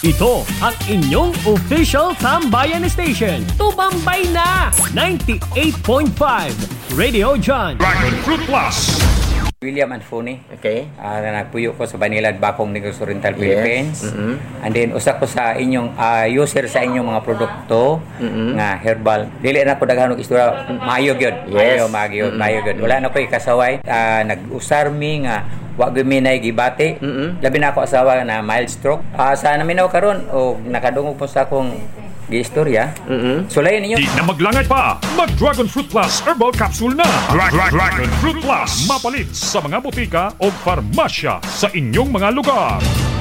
Ito ang inyong official Tambayan Station. Tumambay na! 98.5 Radio John. Dragon Fruit Plus. William Anfoni. Okay. Nagpuyo ko sa Banilad, Bakong, Negros Oriental, Philippines. And then, usa ko sa inyong user sa inyong mga produkto nga herbal. Dili na ko daghan og istorya. Maayo gyud. Yes. Maayo gyud. Wala na ko ikasaway. Nag-usar mi nga wa gyud mi nay gibati. Labi na ako asawa na mild stroke. Sa naminaw karon o nakadungog po sa akong giistorya. Sulayan ninyo. Di na maglangay pa. Mag-Dragon Fruit Plus Herbal Capsule na. Dragon Fruit Plus. Mapalit sa mga butika o farmasya sa inyong mga lugar.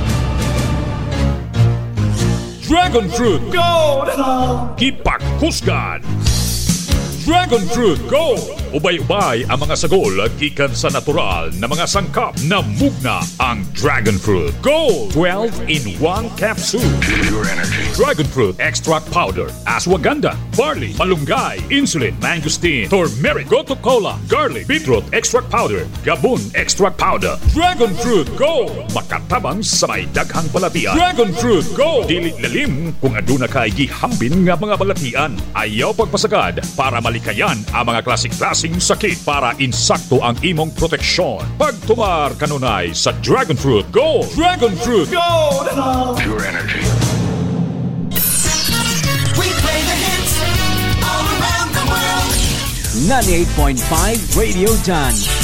Dragon Fruit Gold. Kipakusgan. Dragon Fruit Gold. Ubay-ubay ang mga sagol gikan sa natural na mga sangkap na mugna ang Dragon Fruit Gold. 12 in 1 capsule. Pure energy. Dragon Fruit Extract Powder. Ashwagandha, barley, malunggay, insulin, mangosteen, turmeric, gotu kola, garlic, beetroot Extract Powder, gabon Extract Powder. Dragon Fruit Gold. Makatabang sa may daghang balatian. Dragon Fruit Gold. Dili lalim kung aduna kay gihambin nga mga balatian. Ayaw pagpasagad para malikayan ang mga klasik-klasing sakit para insakto ang imong proteksyon. Pagtumar kanunay sa Dragon Fruit Gold. Dragon Fruit Gold. Pure energy. We play the hits all around the world. 98.5 Radio John.